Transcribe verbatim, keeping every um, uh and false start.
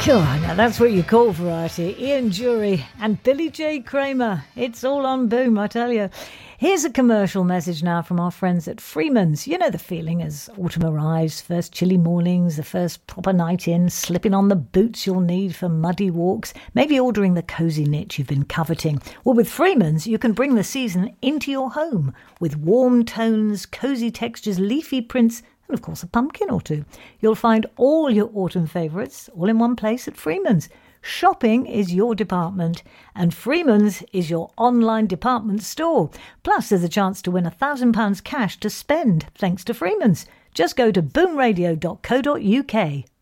Sure, now that's what you call variety. Ian Jury and Billy J. Kramer. It's all on Boom, I tell you. Here's a commercial message now from our friends at Freeman's. You know the feeling as autumn arrives, first chilly mornings, the first proper night in, slipping on the boots you'll need for muddy walks, maybe ordering the cosy niche you've been coveting. Well, with Freeman's, you can bring the season into your home with warm tones, cosy textures, leafy prints, and of course a pumpkin or two. You'll find all your autumn favourites all in one place at Freeman's. Shopping is your department, and Freeman's is your online department store. Plus, there's a chance to win a thousand pounds cash to spend thanks to Freeman's. Just go to boom radio dot co dot uk.